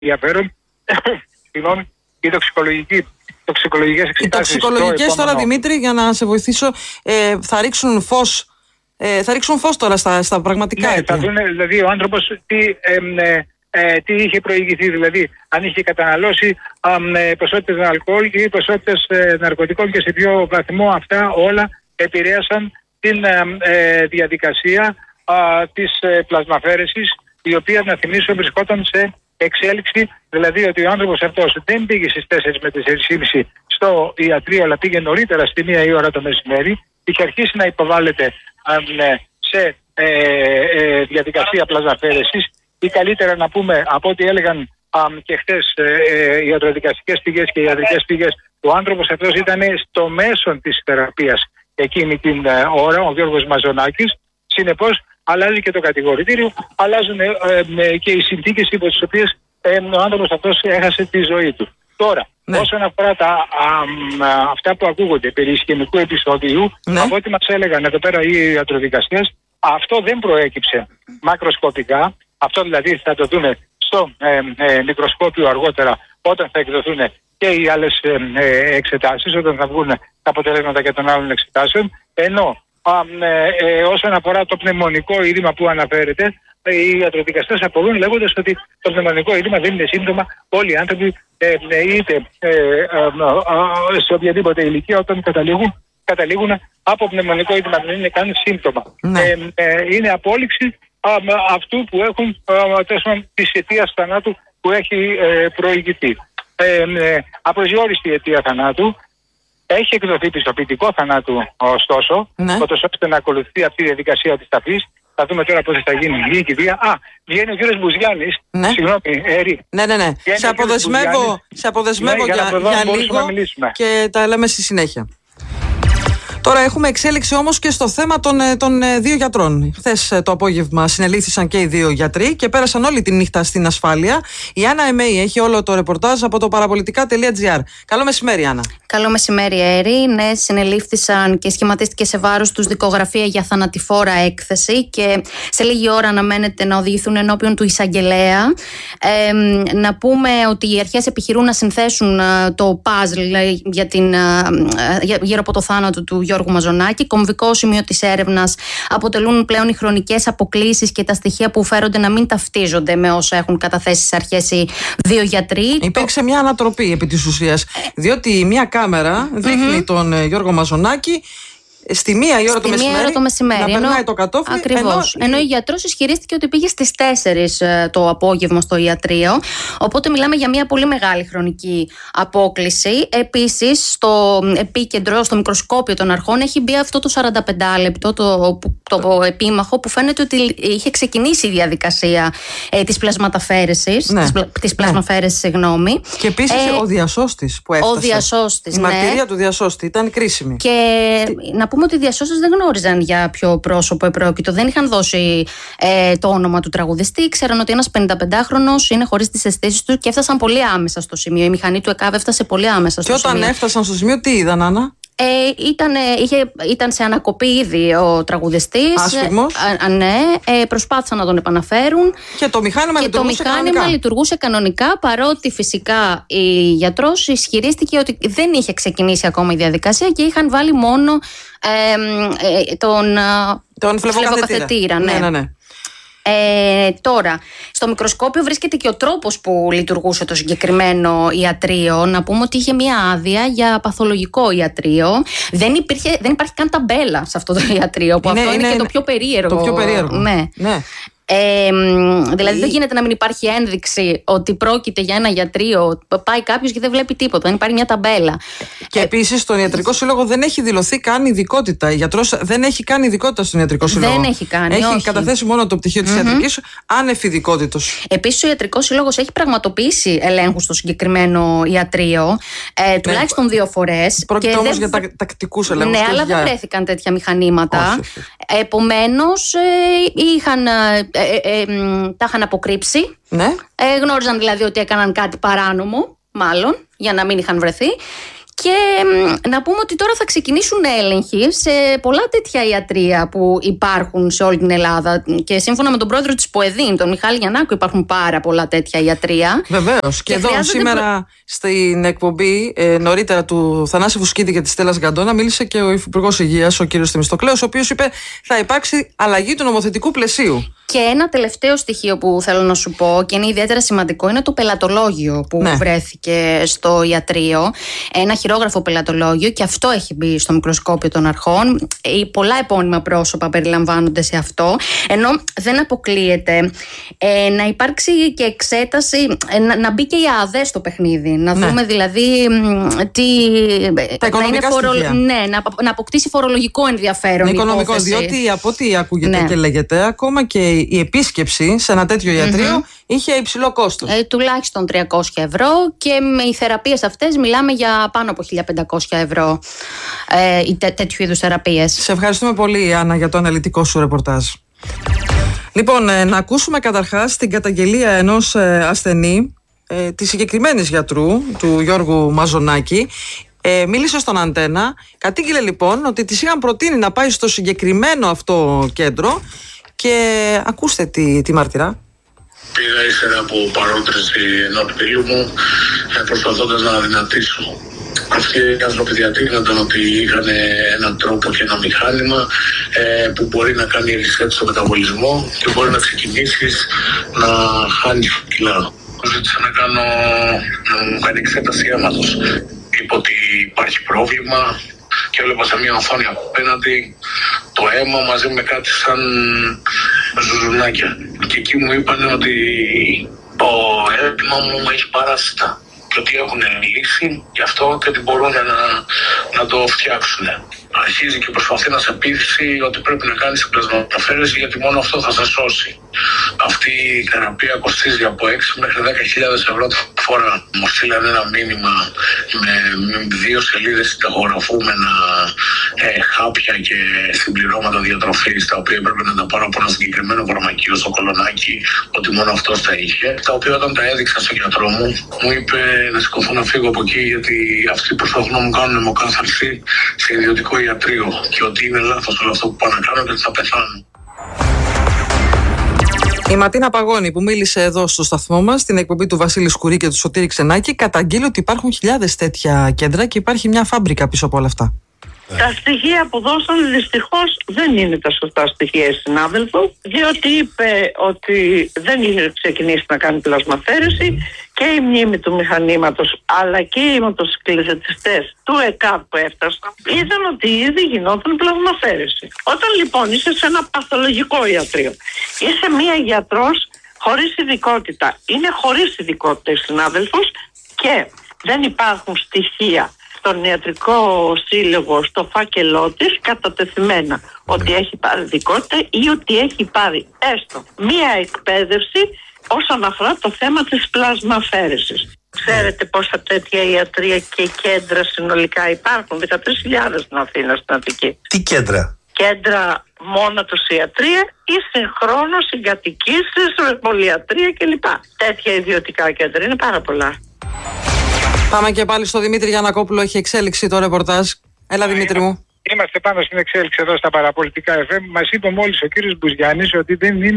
ενδιαφέρον οι τοξικολογικές εξετάσεις. Οι τοξικολογικές τώρα, Δημήτρη, για να σε βοηθήσω, θα ρίξουν φως τώρα στα πραγματικά αίτια. Θα δουν δηλαδή ο άνθρωπος τι είχε προηγηθεί, δηλαδή αν είχε καταναλώσει ποσότητες αλκοόλ ή ποσότητες ναρκωτικών και σε ποιο βαθμό αυτά όλα επηρέασαν την διαδικασία της πλασμαφέρεσης, η οποία, να θυμίσω, βρισκόταν σε εξέλιξη, δηλαδή ότι ο άνθρωπος αυτός δεν πήγε στις 4 με 4.30 στο ιατρείο, αλλά πήγε νωρίτερα στη 1 η ώρα το μεσημέρι, είχε αρχίσει να υποβάλλεται σε διαδικασία πλασμαφέρεσης, ή καλύτερα να πούμε, από ό,τι έλεγαν και χτες οι ιατροδικαστικές πηγές και οι ιατρικές πηγές, ο άνθρωπος αυτός ήταν στο μέσον της θεραπείας εκείνη την ώρα, ο Γιώργος Μαζονάκης. Συνεπώς αλλάζει και το κατηγορητήριο, αλλάζουν και οι συνθήκες υπό τις οποίες ο άνθρωπος αυτός έχασε τη ζωή του. Τώρα, όσον αφορά αυτά που ακούγονται περί ισχυμικού επεισοδίου, από ό,τι μας έλεγαν εδώ πέρα οι ιατροδικαστές, αυτό δεν προέκυψε μακροσκοπικά. Αυτό δηλαδή θα το δούμε στο μικροσκόπιο αργότερα, όταν θα εκδοθούν και οι άλλες εξετάσεις, όταν θα βγουν τα αποτελέσματα και των άλλων εξετάσεων. Ενώ όσον αφορά το πνευμονικό είδημα που αναφέρεται, οι ιατροδικαστές απορούν λέγοντας ότι το πνευμονικό είδημα δεν είναι σύμπτωμα. Όλοι οι άνθρωποι, είτε σε οποιαδήποτε ηλικία, όταν καταλήγουν από πνευμονικό είδημα, δεν είναι καν σύμπτωμα. Είναι απόλυξη αυτού που έχουν της αιτίας θανάτου που έχει προηγηθεί. Απροσδιόριστη αιτία θανάτου. Έχει εκδοθεί πιστοποιητικό θανάτου, ωστόσο, ώστε να ακολουθεί αυτή η διαδικασία της ταφής. Θα δούμε τώρα πώς θα γίνει η κηδεία. Βγαίνει ο κύριος Μπουζιάννης. Συγγνώμη, Ερή. Ναι. Σε αποδεσμεύω για λίγο και τα λέμε στη συνέχεια. Τώρα έχουμε εξέλιξη όμως και στο θέμα των 2 γιατρών. Χθες το απόγευμα συνελήφθησαν και οι 2 γιατροί και πέρασαν όλη τη νύχτα στην ασφάλεια. Η Άννα Εμέη έχει όλο το ρεπορτάζ από το παραπολιτικά.gr. Καλό μεσημέρι, Άννα. Καλό μεσημέρι, Έρη. Ναι, συνελήφθησαν και σχηματίστηκε σε βάρος τους δικογραφία για θανατηφόρα έκθεση και σε λίγη ώρα αναμένεται να οδηγηθούν ενώπιον του εισαγγελέα. Να πούμε ότι οι αρχές επιχειρούν να συνθέσουν το παζλ γύρω από το θάνατο του Γιώργου Μαζονάκη. Κομβικό σημείο της έρευνας αποτελούν πλέον οι χρονικές αποκλίσεις και τα στοιχεία που φέρονται να μην ταυτίζονται με όσα έχουν καταθέσει στις αρχές οι 2 γιατροί. Υπήρξε μια ανατροπή επί της ουσίας, διότι μια κάμερα δείχνει τον Γιώργο Μαζονάκη στη 1 η ώρα το μεσημέρι να περνάει το κατόφλι. Ακριβώς. Ενώ η γιατρός ισχυρίστηκε ότι πήγε στις 4 το απόγευμα στο ιατρείο. Οπότε μιλάμε για μια πολύ μεγάλη χρονική απόκλιση. Επίσης, στο επίκεντρο, στο μικροσκόπιο των αρχών, έχει μπει αυτό το 45 λεπτό, το επίμαχο, που φαίνεται ότι είχε ξεκινήσει η διαδικασία της πλασματαφέρεσης. Της πλασμαφέρεσης, συγγνώμη. Και επίσης ο διασώστης που έφτασε. Η μαρτυρία του διασώστη ήταν κρίσιμη. Και να πούμε ότι οι διασώστες δεν γνώριζαν για ποιο πρόσωπο επρόκειτο. Δεν είχαν δώσει το όνομα του τραγουδιστή. Ξέραν ότι ένας 55χρονος είναι χωρίς τις αισθήσεις του και έφτασαν πολύ άμεσα στο σημείο. Η μηχανή του ΕΚΑΒ έφτασε πολύ άμεσα στο σημείο. Και όταν έφτασαν στο σημείο, τι είδαν, Άννα? Ήταν σε ανακοπή ήδη ο τραγουδιστής. Άσφιγμος. Ναι, προσπάθησαν να τον επαναφέρουν. Και το μηχάνημα λειτουργούσε κανονικά, παρότι φυσικά η γιατρός ισχυρίστηκε ότι δεν είχε ξεκινήσει ακόμα η διαδικασία και είχαν βάλει μόνο τον φλεβοκαθετήρα. Ναι. Τώρα, στο μικροσκόπιο βρίσκεται και ο τρόπος που λειτουργούσε το συγκεκριμένο ιατρείο. Να πούμε ότι είχε μία άδεια για παθολογικό ιατρείο. Δεν υπάρχει καν ταμπέλα σε αυτό το ιατρείο, που αυτό είναι και το πιο περίεργο. Το πιο περίεργο. Ναι. Δηλαδή δεν γίνεται να μην υπάρχει ένδειξη ότι πρόκειται για ένα ιατρείο. Πάει κάποιος και δεν βλέπει τίποτα, δεν υπάρχει μια ταμπέλα. Και επίσης στον Ιατρικό Σύλλογο δεν έχει δηλωθεί καν ειδικότητα. Η γιατρός δεν έχει καν ειδικότητα στον Ιατρικό Σύλλογο. Δεν έχει κάνει. Έχει καταθέσει μόνο το πτυχίο της ιατρικής άνευ ειδικότητος. Επίσης ο Ιατρικός Σύλλογος έχει πραγματοποιήσει ελέγχους στο συγκεκριμένο ιατρείο, τουλάχιστον 2 φορές. Πρόκειται όμως για τακτικούς ελέγχους. Ναι, αλλά δεν βρέθηκαν τέτοια μηχανήματα. Επομένως τα είχαν αποκρύψει. Ναι. Γνώριζαν δηλαδή ότι έκαναν κάτι παράνομο, μάλλον, για να μην είχαν βρεθεί. Και να πούμε ότι τώρα θα ξεκινήσουν έλεγχοι σε πολλά τέτοια ιατρεία που υπάρχουν σε όλη την Ελλάδα. Και σύμφωνα με τον πρόεδρο της ΠΟΕΔΗΝ, τον Μιχάλη Γιαννάκου, υπάρχουν πάρα πολλά τέτοια ιατρεία. Βεβαίως. Και εδώ σήμερα στην εκπομπή νωρίτερα του Θανάση Βουσκίδη και της Στέλλας Γκαντώνα μίλησε και ο Υφυπουργός Υγείας, ο κ. Θεμιστοκλέος, ο οποίος είπε θα υπάρξει αλλαγή του νομοθετικού πλαισίου. Και ένα τελευταίο στοιχείο που θέλω να σου πω και είναι ιδιαίτερα σημαντικό είναι το πελατολόγιο που βρέθηκε στο ιατρείο. Ένα χειρόγραφο πελατολόγιο, και αυτό έχει μπει στο μικροσκόπιο των αρχών. Πολλά επώνυμα πρόσωπα περιλαμβάνονται σε αυτό. Ενώ δεν αποκλείεται να υπάρξει και εξέταση, να μπει και η ΑΔΕ στο παιχνίδι. Να δούμε δηλαδή τα οικονομικά στοιχεία. Να αποκτήσει φορολογικό ενδιαφέρον. Οικονομικό, διότι από ό,τι ακούγεται και λέγεται, ακόμα και η επίσκεψη σε ένα τέτοιο ιατρείο είχε υψηλό κόστος. Τουλάχιστον 300 ευρώ, και με οι θεραπείες αυτές μιλάμε για πάνω από 1.500 ευρώ τέτοιου είδους θεραπείες. Σε ευχαριστούμε πολύ, Άννα, για το αναλυτικό σου ρεπορτάζ. Λοιπόν, να ακούσουμε καταρχάς την καταγγελία ενός ασθενή, της συγκεκριμένης γιατρού, του Γιώργου Μαζονάκη. Μίλησε στον Αντένα, κατήγγειλε λοιπόν ότι της είχαν προτείνει να πάει στο συγκεκριμένο αυτό κέντρο, και ακούστε τη μαρτυρά. Πήγα ύστερα από παρότριση ενός φίλου μου, προσπαθώντας να αδυνατήσω. Αυτοί οι άνθρωποι διατείνονταν ότι είχαν έναν τρόπο και ένα μηχάνημα που μπορεί να κάνει reset στο μεταβολισμό και μπορεί να ξεκινήσεις να χάνεις κιλά. Ζήτησα να μου κάνει εξέταση αίματος. Είπε ότι υπάρχει πρόβλημα και έβλεπα σε μια οθόνη απέναντι το αίμα μαζί με κάτι σαν ζουζουνάκια. Και εκεί μου είπαν ότι το αίμα μου έχει παράσιτα και ότι έχουν λύσει γι' αυτό και ότι μπορούν να το φτιάξουν. Αρχίζει και προσπαθεί να σε πείσει ότι πρέπει να κάνεις πλασματοφέρεση γιατί μόνο αυτό θα σε σώσει. Αυτή η θεραπεία κοστίζει από 6 μέχρι 10.000 ευρώ τη φορά. Μου στείλανε ένα μήνυμα με 2 σελίδες συνταγογραφούμενα χάπια και συμπληρώματα διατροφής, τα οποία έπρεπε να τα πάρω από ένα συγκεκριμένο φαρμακείο στο Κολονάκι, ότι μόνο αυτός τα είχε. Τα οποία όταν τα έδειξα στον γιατρό μου, μου είπε να σηκωθώ να φύγω από εκεί, γιατί αυτοί προσπαθούν να μου κάνουν αιμοκάθαρση σε ιδιωτικό ιατρείο και ότι είναι λάθος όλο αυτό που πάω να κάνω και ότι θα πεθάνω. Η Ματίνα Παγώνη, που μίλησε εδώ στο σταθμό μας, στην εκπομπή του Βασίλη Σκουρί και του Σωτήρη Ξενάκη, καταγγείλει ότι υπάρχουν χιλιάδες τέτοια κέντρα και υπάρχει μια φάμπρικα πίσω από όλα αυτά. Τα στοιχεία που δώσαν δυστυχώς δεν είναι τα σωστά στοιχεία, συνάδελφο, διότι είπε ότι δεν είχε ξεκινήσει να κάνει πλασμαθέρεση και η μνήμη του μηχανήματος αλλά και οι μοτοσυκλετιστές του ΕΚΑΒ που έφτασαν είδαν ότι ήδη γινόταν πλασμαθέρεση. Όταν λοιπόν είσαι σε ένα παθολογικό ιατρείο, είσαι μία γιατρός χωρίς ειδικότητα, είναι χωρίς ειδικότητα η συνάδελφος και δεν υπάρχουν στοιχεία στον ιατρικό σύλλογο στο φάκελό της κατατεθειμένα ότι έχει πάρει ειδικότητα ή ότι έχει πάρει έστω μία εκπαίδευση όσον αφορά το θέμα της πλασμαφέρεσης. Ξέρετε πόσα τέτοια ιατρεία και κέντρα συνολικά υπάρχουν? 13.000 στην Αθήνα, στην Αττική. Τι κέντρα? Κέντρα μόνο τους ιατρία ή συγχρόνως συγκατοικήσεις, πολυιατρία κλπ. Τέτοια ιδιωτικά κέντρα είναι πάρα πολλά. Πάμε και πάλι στο Δημήτρη Γιαννακόπουλο, έχει εξέλιξη το ρεπορτάζ. Έλα Δημήτρη μου. Είμαστε πάνω στην εξέλιξη εδώ στα παραπολιτικά FM. Μας είπε μόλις ο κύριος Μπουζιάννης ότι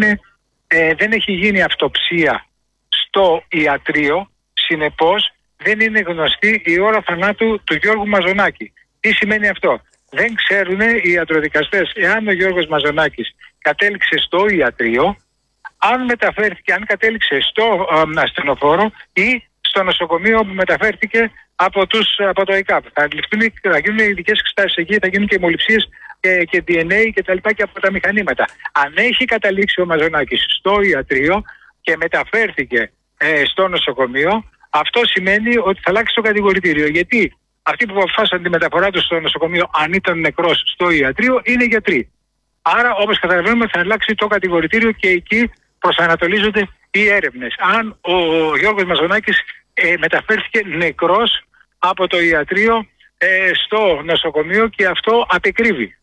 δεν έχει γίνει αυτοψία στο ιατρείο, συνεπώς δεν είναι γνωστή η ώρα θανάτου του Γιώργου Μαζονάκη. Τι σημαίνει αυτό? Δεν ξέρουν οι ιατροδικαστές εάν ο Γιώργος Μαζονάκης κατέληξε στο ιατρείο, αν κατέληξε στο ασθενοφόρο ή στο νοσοκομείο που μεταφέρθηκε από το ΕΚΑΠ. Θα γίνουν ειδικές εξετάσεις εκεί, θα γίνουν και μολυψίες και DNA και τα λοιπά και από τα μηχανήματα. Αν έχει καταλήξει ο Μαζονάκης στο ιατρείο και μεταφέρθηκε στο νοσοκομείο, αυτό σημαίνει ότι θα αλλάξει το κατηγορητήριο. Γιατί αυτοί που αποφάσισαν τη μεταφορά του στο νοσοκομείο, αν ήταν νεκρός στο ιατρείο, είναι γιατροί. Άρα, όπως καταλαβαίνουμε, θα αλλάξει το κατηγορητήριο και εκεί προσανατολίζονται οι έρευνες. Αν ο Γιώργος Μαζονάκης μεταφέρθηκε νεκρός από το ιατρείο στο νοσοκομείο και αυτό απεκρύβει.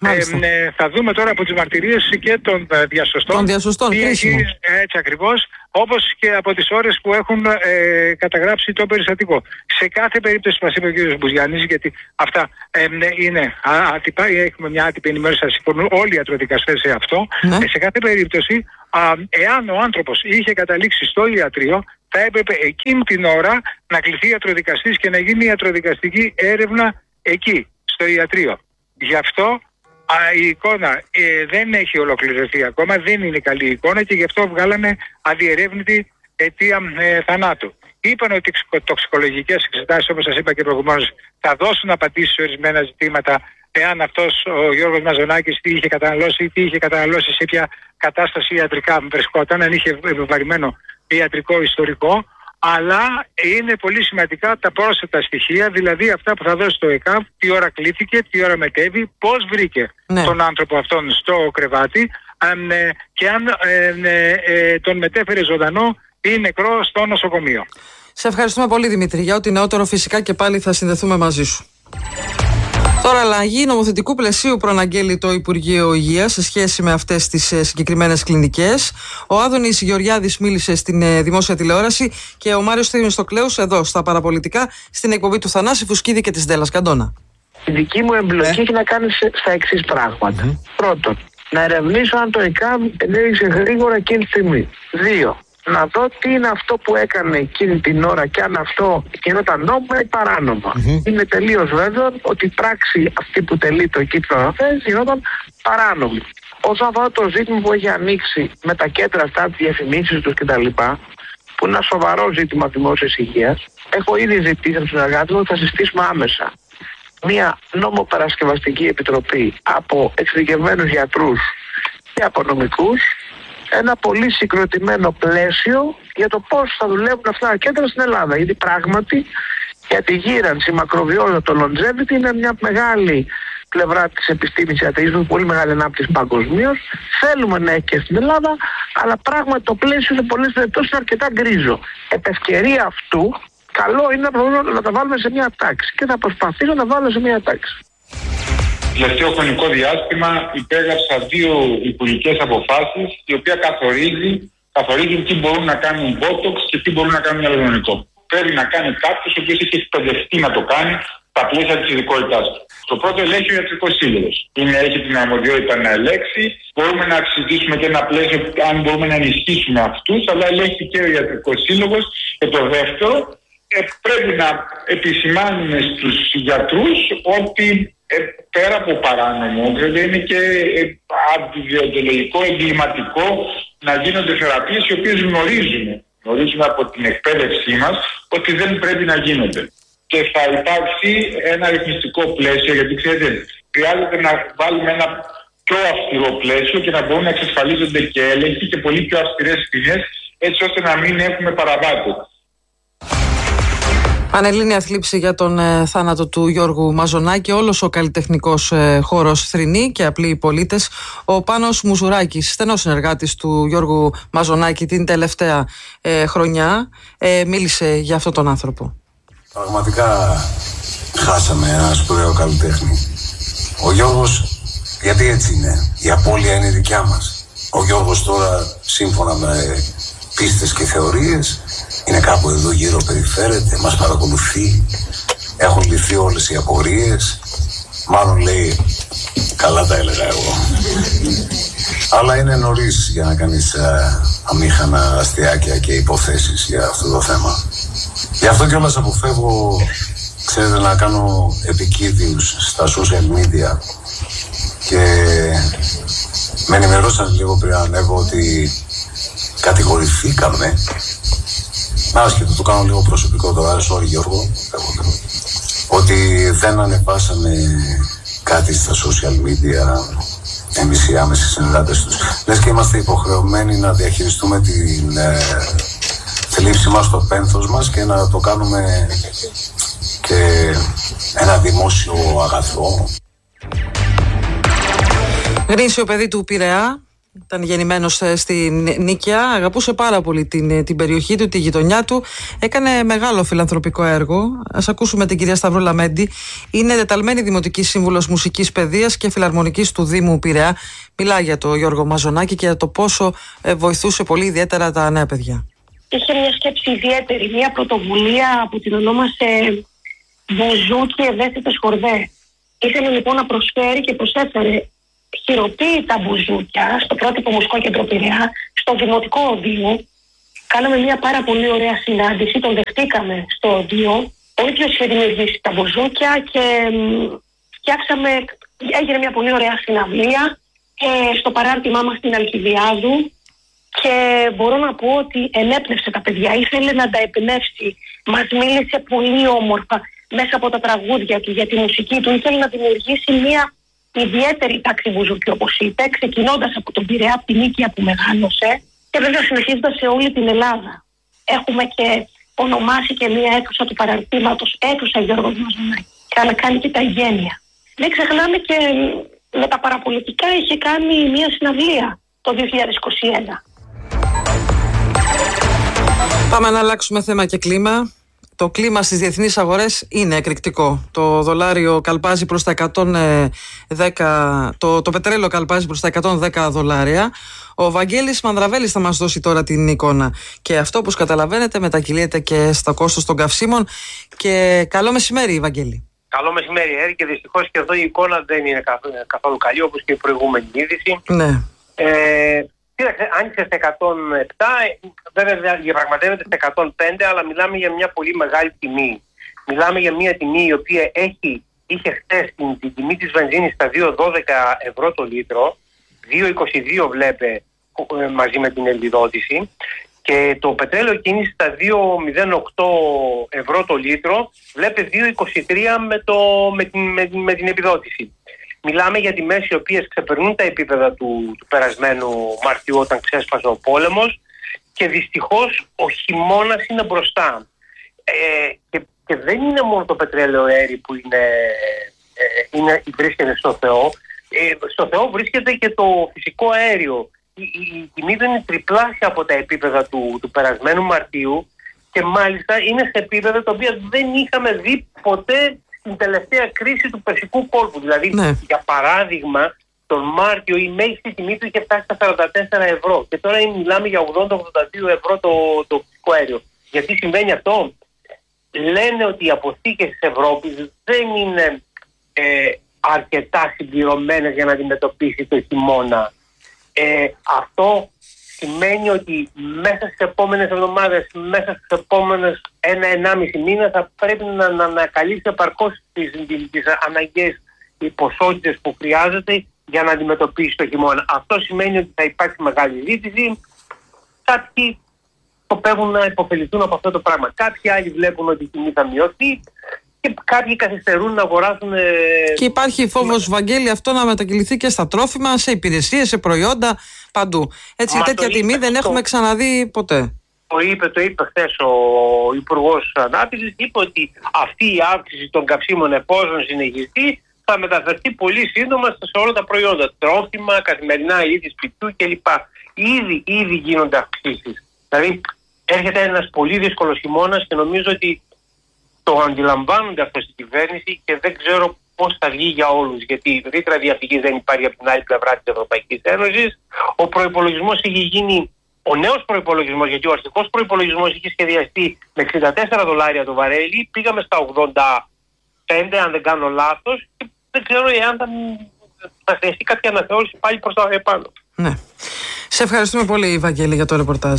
Θα δούμε τώρα από τις μαρτυρίες και των διασωστών. Έτσι ακριβώς. όπως και από τις ώρες που έχουν καταγράψει το περιστατικό. Σε κάθε περίπτωση, μας είπε ο κ. Μπουζιάννης, γιατί αυτά είναι άτυπα, έχουμε μια άτυπη ενημέρωση, θα συμφωνούν όλοι οι ιατροδικαστές σε αυτό. Ναι. Σε κάθε περίπτωση, εάν ο άνθρωπος είχε καταλήξει στο ιατρείο, θα έπρεπε εκείνη την ώρα να κληθεί ιατροδικαστής και να γίνει ιατροδικαστική έρευνα εκεί, στο ιατρείο. Γι' αυτό η εικόνα δεν έχει ολοκληρωθεί ακόμα, δεν είναι καλή εικόνα και γι' αυτό βγάλαμε αδιερεύνητη αιτία θανάτου. Είπαν ότι οι τοξικολογικές εξετάσεις, όπως σας είπα και προηγουμένως, θα δώσουν απαντήσεις σε ορισμένα ζητήματα, εάν αυτός ο Γιώργος Μαζονάκης τι είχε καταναλώσει, σε ποια κατάσταση ιατρικά βρισκόταν, αν είχε επιβαρημένο ιατρικό ιστορικό. Αλλά είναι πολύ σημαντικά τα πρόσθετα στοιχεία, δηλαδή αυτά που θα δώσει το ΕΚΑΒ, τι ώρα κλήθηκε, τι ώρα μετέβη, πώς βρήκε τον άνθρωπο αυτόν στο κρεβάτι και αν τον μετέφερε ζωντανό ή νεκρό στο νοσοκομείο. Σε ευχαριστούμε πολύ, Δημήτρη. Για ό,τι νεότερο φυσικά και πάλι θα συνδεθούμε μαζί σου. Τώρα, αλλαγή νομοθετικού πλαισίου προαναγγέλει το Υπουργείο Υγείας σε σχέση με αυτές τις συγκεκριμένες κλινικές. Ο Άδωνης Γεωργιάδης μίλησε στην δημόσια τηλεόραση και ο Μάριος Θεμιστοκλέους εδώ στα παραπολιτικά στην εκπομπή του Θανάση Φουσκίδη και της Ντέλλας Καντώνα. Η δική μου εμπλοκή έχει να κάνει στα εξής πράγματα. Πρώτον, να ερευνήσω αν το ΕΚΑΒ ενέργησε γρήγορα εκείνη τη στιγμή. 2. Να δω τι είναι αυτό που έκανε εκείνη την ώρα και αν αυτό γινόταν νόμιμα ή παράνομα. Είναι τελείως βέβαιο ότι η πράξη αυτή που τελεί το εκεί που αναφέρει γινόταν παράνομη. Όσον αφορά το ζήτημα που έχει ανοίξει με τα κέντρα αυτά, τις διαφημίσεις τους κτλ., που είναι ένα σοβαρό ζήτημα δημόσιας υγείας, έχω ήδη ζητήσει από τους συνεργάτες μου ότι θα συστήσουμε άμεσα μια νομοπαρασκευαστική επιτροπή από εξειδικευμένους γιατρούς και από νομικούς, ένα πολύ συγκροτημένο πλαίσιο για το πώς θα δουλεύουν αυτά τα κέντρα στην Ελλάδα. Γιατί πράγματι για τη γύρανση, η μακροβιότητα, το longevity είναι μια μεγάλη πλευρά της επιστήμης ιατρικής, πολύ μεγάλη ανάπτυξη παγκοσμίως. Θέλουμε να έχει και στην Ελλάδα, αλλά πράγματι το πλαίσιο σε πολλές περιπτώσεις είναι αρκετά γκρίζο. Επ' ευκαιρία αυτού, καλό είναι να τα βάλουμε σε μια τάξη και θα προσπαθήσω να βάλω σε μια τάξη. Τελευταίο χρονικό διάστημα υπέγραψα 2 υπουργικές αποφάσεις, οι οποίες καθορίζουν τι μπορούν να κάνουν botox και τι μπορούν να κάνουν υαλουρονικό. Πρέπει να κάνει κάποιος ο οποίος έχει εκπαιδευτεί να το κάνει στα πλαίσια της ειδικότητάς του. Το πρώτο ελέγχει ο ιατρικός σύλλογος. Έχει την αρμοδιότητα να ελέγξει. Μπορούμε να συζητήσουμε και ένα πλαίσιο αν μπορούμε να ενισχύσουμε αυτούς, αλλά ελέγχει και ο ιατρικός σύλλογος. Και το δεύτερο, πρέπει να επισημάνουμε στους γιατρούς ότι πέρα από παράνομο, δεν είναι και αντιδιοντολογικό, εγκληματικό να γίνονται θεραπείες οι οποίες γνωρίζουμε από την εκπαίδευσή μας ότι δεν πρέπει να γίνονται. Και θα υπάρξει ένα ρυθμιστικό πλαίσιο, γιατί ξέρετε, χρειάζεται να βάλουμε ένα πιο αυστηρό πλαίσιο και να μπορούν να εξασφαλίζονται και έλεγχοι και πολύ πιο αυστηρές ποινές, έτσι ώστε να μην έχουμε παραβάτες. Πανελλήνια θλίψη για τον θάνατο του Γιώργου Μαζονάκη. Όλος ο καλλιτεχνικός χώρος θρηνεί και απλοί πολίτες. Ο Πάνος Μουζουράκης, στενός συνεργάτης του Γιώργου Μαζονάκη την τελευταία χρονιά, μίλησε για αυτόν τον άνθρωπο. Πραγματικά χάσαμε ένα σπουδαίο καλλιτέχνη. Ο Γιώργος, γιατί έτσι είναι, η απώλεια είναι δικιά μας. Ο Γιώργος τώρα, σύμφωνα με πίστες και θεωρίες, είναι κάπου εδώ γύρω, περιφέρεται, μας παρακολουθεί, έχουν λυθεί όλες οι απορίες, μάλλον λέει, καλά τα έλεγα εγώ. Αλλά είναι νωρίς για να κάνεις αμήχανα αστιάκια και υποθέσεις για αυτό το θέμα. Γι' αυτό κιόλας αποφεύγω, ξέρετε, να κάνω επικίδιους στα social media και με ενημερώσαν λίγο πριν ανέβω ότι κατηγορηθήκαμε. Άσχετο, το κάνω λίγο προσωπικό τώρα, sorry Γιώργο, ότι δεν ανεβάσαμε κάτι στα social media εμείς οι άμεσοι συνεργάτες τους. Λες και είμαστε υποχρεωμένοι να διαχειριστούμε την θλίψη μας, το πένθος μας και να το κάνουμε και ένα δημόσιο αγαθό. Γνήσιο παιδί του Πειραιά, Ήταν γεννημένος στην Νίκαια, αγαπούσε πάρα πολύ την περιοχή του, τη γειτονιά του. Έκανε μεγάλο φιλανθρωπικό έργο. Ας ακούσουμε την κυρία Σταυρούλα Μέντη. Είναι τεταλμένη δημοτική σύμβουλος μουσικής παιδείας και φιλαρμονικής του Δήμου Πειραιά. Μιλάει για τον Γιώργο Μαζονάκη και για το πόσο βοηθούσε πολύ ιδιαίτερα τα νέα παιδιά. Είχε μια σκέψη ιδιαίτερη, μια πρωτοβουλία που την ονόμασε Μπουζούκι Ευαίσθητες Χορδές. Ήθελε λοιπόν να προσφέρει και προσέφερε χειροποίητα μπουζούκια στο πρότυπο μουσικό κέντρο Πειραιά, στο δημοτικό οδείο. Κάναμε μια πάρα πολύ ωραία συνάντηση, τον δεχτήκαμε στο οδείο. Ο ίδιος είχε δημιουργήσει τα μπουζούκια και έγινε μια πολύ ωραία συναυλία στο παράρτημά μας στην Αλκιβιάδου. Και μπορώ να πω ότι ενέπνευσε τα παιδιά, ήθελε να τα εμπνεύσει. Μας μίλησε πολύ όμορφα μέσα από τα τραγούδια του για τη μουσική του. Ήθελε να δημιουργήσει μια ιδιαίτερη τάξη μπουζούκι, όπως είπε, ξεκινώντας από τον Πειραιά, από την Νίκαια που μεγάλωσε και βέβαια συνεχίζοντας σε όλη την Ελλάδα. Έχουμε και ονομάσει και μια αίθουσα του παραρτήματος αίθουσα Γιώργος Μαζονάκη. Και κάνει και τα γένεια. Δεν ξεχνάμε και με τα παραπολιτικά είχε κάνει μια συναυλία το 2021. Πάμε να αλλάξουμε θέμα και κλίμα. Το κλίμα στις διεθνείς αγορές είναι εκρηκτικό. Το δολάριο καλπάζει προς τα 110, το πετρέλαιο καλπάζει προς τα 110 δολάρια. Ο Βαγγέλης Μανδραβέλης θα μας δώσει τώρα την εικόνα. Και αυτό, όπως καταλαβαίνετε, μετακυλείται και στο κόστος των καυσίμων. Και καλό μεσημέρι, Βαγγέλη. Καλό μεσημέρι, Έρη, και δυστυχώς και εδώ η εικόνα δεν είναι καθόλου καλή, όπως και η προηγούμενη είδηση. Ναι. Κοίταξε, άνοιξε στα 107, βέβαια διαπραγματεύεται στα 105, αλλά μιλάμε για μια πολύ μεγάλη τιμή. Μιλάμε για μια τιμή η οποία είχε χθες την τιμή της βενζίνης στα 2,12 ευρώ το λίτρο, 2,22 βλέπε μαζί με την επιδότηση, και το πετρέλαιο κίνηση στα 2,08 ευρώ το λίτρο βλέπε 2,23 με την επιδότηση. Μιλάμε για τιμές οι οποίες ξεπερνούν τα επίπεδα του περασμένου Μαρτιού, όταν ξέσπασε ο πόλεμος, και δυστυχώς ο χειμώνας είναι μπροστά. Και δεν είναι μόνο το πετρέλαιο αέρι που βρίσκεται στο Θεό. Στο Θεό βρίσκεται και το φυσικό αέριο. Η τιμή δεν είναι τριπλάσια από τα επίπεδα του περασμένου Μαρτίου, και μάλιστα είναι σε επίπεδα τα οποία δεν είχαμε δει ποτέ την τελευταία κρίση του Περσικού κόλπου. Δηλαδή, για παράδειγμα, τον Μάρτιο η μέγιστη τιμή του είχε φτάσει στα 44 ευρώ και τώρα μιλάμε για 80-82 ευρώ το φυσικό αέριο. Γιατί συμβαίνει αυτό? Λένε ότι οι αποθήκες της Ευρώπης δεν είναι αρκετά συμπληρωμένες για να αντιμετωπίσει το χειμώνα. Αυτό σημαίνει ότι μέσα στις επόμενες εβδομάδες, μέσα στις επόμενες 1-1,5 μήνα θα πρέπει να καλύψει επαρκώς τις αναγκαίες ποσότητες που χρειάζεται για να αντιμετωπίσει το χειμώνα. Αυτό σημαίνει ότι θα υπάρξει μεγάλη ζήτηση. Κάποιοι σκοπεύουν να υποφεληθούν από αυτό το πράγμα. Κάποιοι άλλοι βλέπουν ότι η τιμή θα μειωθεί και κάποιοι καθυστερούν να αγοράσουν. Και υπάρχει φόβος, Βαγγέλη, αυτό να μετακυληθεί και στα τρόφιμα, σε υπηρεσίες, σε προϊόντα, παντού. Έτσι, τέτοια τιμή δεν έχουμε ξαναδεί ποτέ. Το είπε χθες ο Υπουργός Ανάπτυξης, είπε ότι αυτή η αύξηση των καυσίμων, εφόσον συνεχιστεί, θα μεταφερθεί πολύ σύντομα σε όλα τα προϊόντα. Τρόφιμα, καθημερινά είδη σπιτιού κλπ. Ήδη γίνονται αυξήσεις. Δηλαδή, έρχεται ένας πολύ δύσκολος χειμώνας και νομίζω ότι το αντιλαμβάνονται αυτό στην κυβέρνηση και δεν ξέρω πώς θα βγει για όλους. Γιατί ρήτρα διαφυγής δεν υπάρχει από την άλλη πλευρά της Ευρωπαϊκής Ένωσης. Ο προϋπολογισμός έχει γίνει, ο νέος προϋπολογισμός, γιατί ο αρχικός προϋπολογισμός είχε σχεδιαστεί με 64 δολάρια το βαρέλι, πήγαμε στα 85, αν δεν κάνω λάθος, και δεν ξέρω εάν θα χρειαστεί κάποια αναθεώρηση πάλι προς τα επάνω. Ναι. Σε ευχαριστούμε πολύ, Βαγγέλη, για το ρεπορτάζ.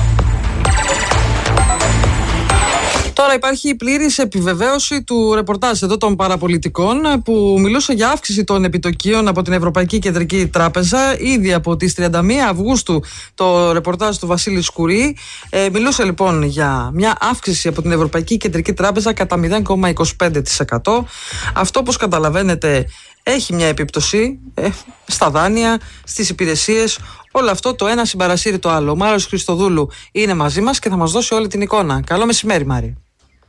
Τώρα υπάρχει πλήρης επιβεβαίωση του ρεπορτάζ εδώ των παραπολιτικών, που μιλούσε για αύξηση των επιτοκίων από την Ευρωπαϊκή Κεντρική Τράπεζα ήδη από τις 31 Αυγούστου. Το ρεπορτάζ του Βασίλη Σκουρή μιλούσε λοιπόν για μια αύξηση από την Ευρωπαϊκή Κεντρική Τράπεζα κατά 0,25%. Αυτό, όπως καταλαβαίνετε, έχει μια επίπτωση στα δάνεια, στις υπηρεσίες. Όλο αυτό το ένα συμπαρασύρει το άλλο. Ο Μάριος Χριστοδούλου είναι μαζί μας και θα μας δώσει όλη την εικόνα. Καλό μεσημέρι, Μάρη.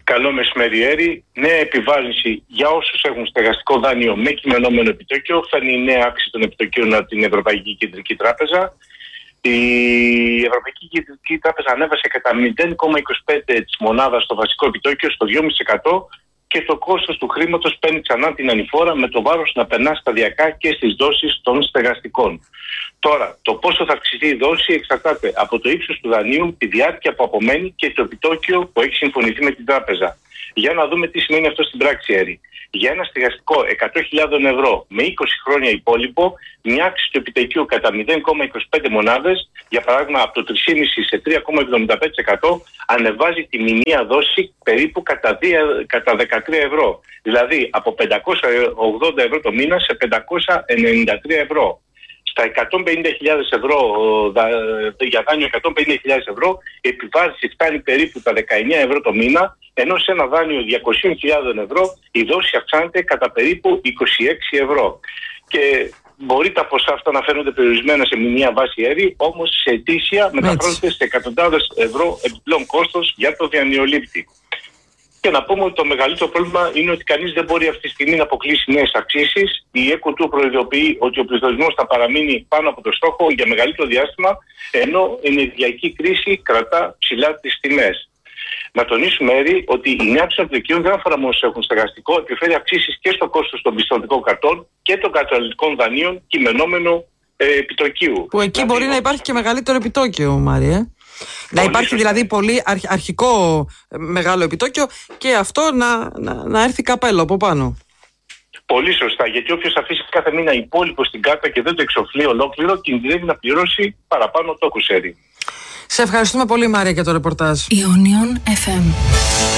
Καλό μεσημέρι. Νέα επιβάρυνση για όσους έχουν στεγαστικό δάνειο με κειμενόμενο επιτόκιο. Φέρνει νέα αύξηση των επιτοκίων από την Ευρωπαϊκή Κεντρική Τράπεζα. Η Ευρωπαϊκή Κεντρική Τράπεζα ανέβασε κατά 0,25 της μονάδας στο βασικό επιτόκιο στο 2,5% και το κόστος του χρήματος παίρνει ξανά την ανηφόρα, με το βάρος να περνά σταδιακά και στις δόσεις των στεγαστικών. Τώρα, το πόσο θα αυξηθεί η δόση εξαρτάται από το ύψος του δανείου, τη διάρκεια που απομένει και το επιτόκιο που έχει συμφωνηθεί με την τράπεζα. Για να δούμε τι σημαίνει αυτό στην πράξη, Έρη. Για ένα στεγαστικό 100.000 ευρώ με 20 χρόνια υπόλοιπο, μια αύξηση του επιτοκίου κατά 0,25 μονάδες, για παράδειγμα από το 3,5% σε 3,75%, ανεβάζει τη μηνιαία δόση περίπου κατά 13 ευρώ. Δηλαδή από 580 ευρώ το μήνα σε 593 ευρώ. Στα 150.000 ευρώ, για δάνειο 150.000 ευρώ, η επιβάρυνση φτάνει περίπου τα 19 ευρώ το μήνα, ενώ σε ένα δάνειο 200.000 ευρώ η δόση αυξάνεται κατά περίπου 26 ευρώ. Και μπορεί τα ποσά αυτά να φαίνονται περιορισμένα σε μηνιαία βάση, Έρη, όμως σε ετήσια μεταφράζονται σε εκατοντάδες ευρώ επιπλέον κόστος για το δανειολήπτη. Και να πούμε ότι το μεγαλύτερο πρόβλημα είναι ότι κανείς δεν μπορεί αυτή τη στιγμή να αποκλείσει νέες αυξήσεις. Η ΕΚΟ προειδοποιεί ότι ο πληθωρισμός θα παραμείνει πάνω από το στόχο για μεγαλύτερο διάστημα, ενώ η ενεργειακή κρίση κρατά ψηλά τις τιμές. Να τονίσουμε, Έρη, ότι η νέα αύξηση των επιτοκίων δεν αφορά μόνο όσους έχουν στεγαστικό, επιφέρει αυξήσεις και στο κόστος των πιστωτικών καρτών και των καταναλωτικών δανείων κειμενόμενου επιτοκίου. Που εκεί μπορεί να υπάρχει και μεγαλύτερο επιτόκιο, Μάρια. Να υπάρχει δηλαδή πολύ αρχικό μεγάλο επιτόκιο και αυτό να έρθει καπέλο από πάνω. Πολύ σωστά, γιατί όποιος αφήσει κάθε μήνα υπόλοιπο στην κάρτα και δεν το εξοφλεί ολόκληρο, κινδυνεύει να πληρώσει παραπάνω τόκους, Έρη. Σε ευχαριστούμε πολύ, Μάρια, για το ρεπορτάζ. Ionion FM.